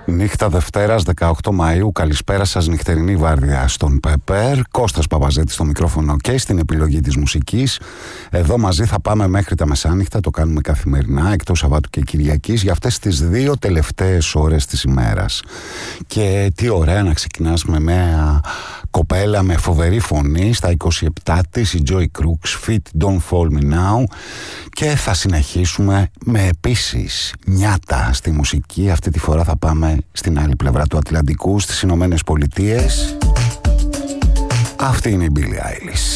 Νύχτα Δευτέρας 18 Μαΐου. Καλησπέρα σας, νυχτερινή βάρδια στον Πέπερ. Κώστας Παπαζέτης στο μικρόφωνο και στην επιλογή της μουσικής. Εδώ μαζί θα πάμε μέχρι τα μεσάνυχτα. Το κάνουμε καθημερινά, εκτός Σαββάτου και Κυριακής, για αυτές τις δύο τελευταίες ώρες της ημέρας. Και τι ωραία να ξεκινάς με μια κοπέλα με φοβερή φωνή στα 27 της, η Joy Crooks, Feet Don't Fall Me Now. Και θα συνεχίσουμε με επίσης νιάτα στη μουσική. Αυτή τη φορά θα πάμε στην άλλη πλευρά του Ατλαντικού, στις Ηνωμένες Πολιτείες. Αυτή είναι η Billie Eilish.